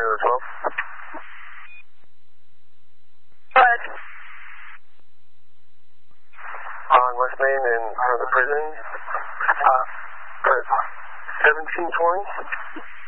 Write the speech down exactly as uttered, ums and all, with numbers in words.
zero twelve. Go ahead. On West Main in front of the prison. Uh, seventeen twenty.